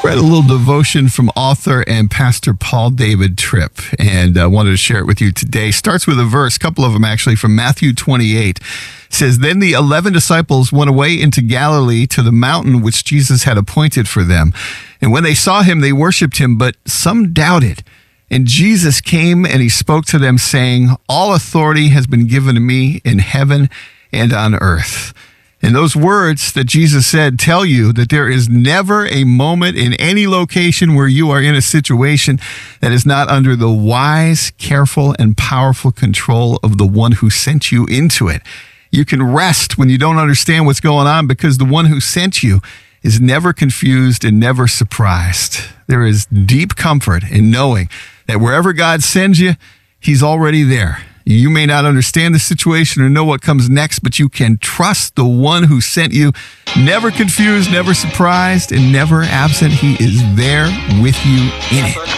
Read a little devotion from author and pastor Paul David Tripp, and I wanted to share it with you today. Starts with a verse, a couple of them actually, from Matthew 28. It says, "Then the 11 disciples went away into Galilee to the mountain which Jesus had appointed for them. And when they saw him, they worshipped him, but some doubted. And Jesus came and he spoke to them, saying, 'All authority has been given to me in heaven and on earth.'" And those words that Jesus said tell you that there is never a moment in any location where you are in a situation that is not under the wise, careful, and powerful control of the one who sent you into it. You can rest when you don't understand what's going on because the one who sent you is never confused and never surprised. There is deep comfort in knowing that wherever God sends you, he's already there. You may not understand the situation or know what comes next, but you can trust the one who sent you. Never confused, never surprised, and never absent. He is there with you in it.